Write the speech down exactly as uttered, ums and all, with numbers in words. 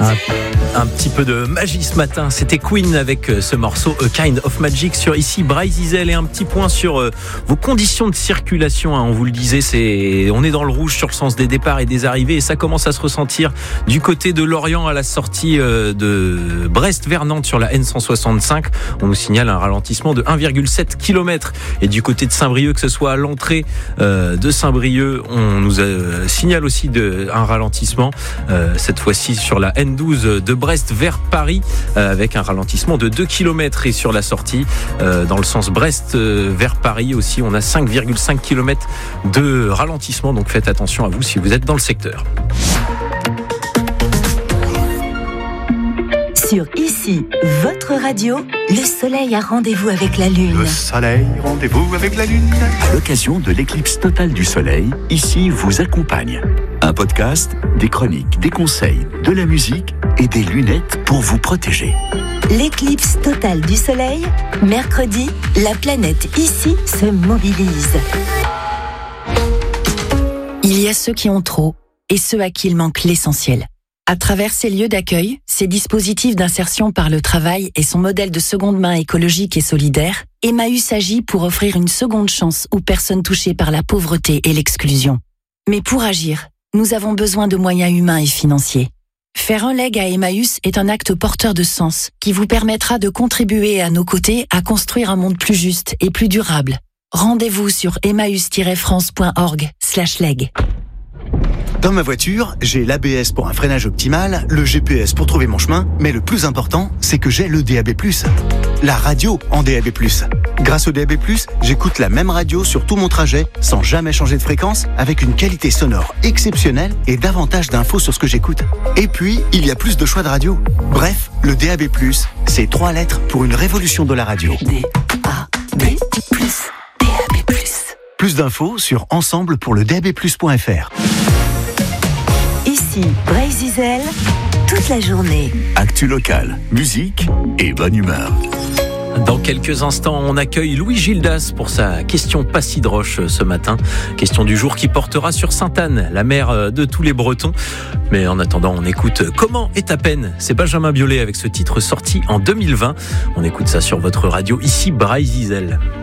Un, un petit peu de magie ce matin, c'était Queen avec ce morceau A Kind of Magic sur ici Bray-Zizel. Et un petit point sur euh, vos conditions de circulation, hein. On vous le disait, c'est, on est dans le rouge sur le sens des départs et des arrivées, et ça commence à se ressentir du côté de Lorient à la sortie euh, de Brest vers Nantes sur la N cent soixante-cinq. On nous signale un ralentissement de un virgule sept kilomètres, et du côté de Saint-Brieuc, que ce soit à l'entrée euh, de Saint-Brieuc, on nous euh, signale aussi de, un ralentissement, euh, cette fois-ci sur la N douze de Brest vers Paris, euh, avec un ralentissement de deux kilomètres, et sur la sortie euh, dans le sens Brest euh, vers Paris aussi, on a cinq virgule cinq kilomètres de ralentissement, donc faites attention à vous si vous êtes dans le secteur. Sur Ici, votre radio, le soleil a rendez-vous avec la lune. Le soleil, rendez-vous avec la lune. À l'occasion de l'éclipse totale du soleil, Ici vous accompagne. Un podcast, des chroniques, des conseils, de la musique et des lunettes pour vous protéger. L'éclipse totale du soleil, mercredi, la planète Ici se mobilise. Il y a ceux qui ont trop et ceux à qui il manque l'essentiel. À travers ces lieux d'accueil, ces dispositifs d'insertion par le travail et son modèle de seconde main écologique et solidaire, Emmaüs agit pour offrir une seconde chance aux personnes touchées par la pauvreté et l'exclusion. Mais pour agir, nous avons besoin de moyens humains et financiers. Faire un leg à Emmaüs est un acte porteur de sens qui vous permettra de contribuer à nos côtés à construire un monde plus juste et plus durable. Rendez-vous sur emmaüs tiret france point org slash leg. Dans ma voiture, j'ai l'A B S pour un freinage optimal, le G P S pour trouver mon chemin, mais le plus important, c'est que j'ai le D A B plus. La radio en D A B plus. Grâce au D A B plus, j'écoute la même radio sur tout mon trajet, sans jamais changer de fréquence, avec une qualité sonore exceptionnelle et davantage d'infos sur ce que j'écoute. Et puis, il y a plus de choix de radio. Bref, le D A B plus, c'est trois lettres pour une révolution de la radio. D A B plus, D A B plus. Plus d'infos sur ensemble pour le D A B plus point F R. Ici, Bray-Zizel, toute la journée. Actu locale, musique et bonne humeur. Dans quelques instants, on accueille Louis Gildas pour sa question pas si droche ce matin. Question du jour qui portera sur Sainte-Anne, la mère de tous les Bretons. Mais en attendant, on écoute Comment est ta peine ? C'est Benjamin Biolay avec ce titre sorti en deux mille vingt. On écoute ça sur votre radio, ici Bray-Zizel.